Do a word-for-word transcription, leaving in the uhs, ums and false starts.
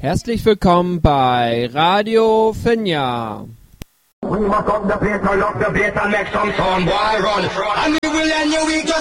Herzlich willkommen bei Radio Finja. We must up the place, or lock the place and make some sound, boy, run. And we will end your week just